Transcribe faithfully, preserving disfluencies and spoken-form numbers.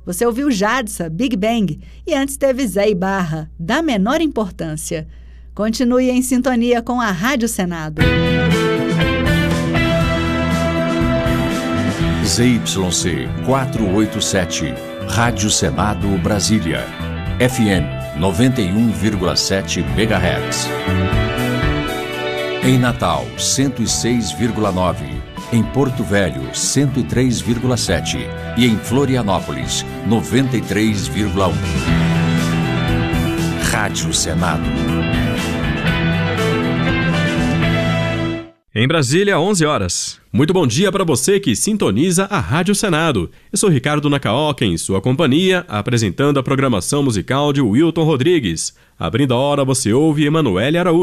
Você ouviu Jadsa, Big Bang, e antes teve Zé e Barra, Da Menor Importância. Continue em sintonia com a Rádio Senado. Z Y C quatrocentos e oitenta e sete, Rádio Senado Brasília, F M noventa e um vírgula sete megahertz. Em Natal, cento e seis vírgula nove. Em Porto Velho, cento e três vírgula sete. E em Florianópolis, noventa e três vírgula um. Rádio Senado. Em Brasília, onze horas. Muito bom dia para você que sintoniza a Rádio Senado. Eu sou Ricardo Nakaoka, em sua companhia, apresentando a programação musical de Wilton Rodrigues. Abrindo a hora, você ouve Emanuele Araújo.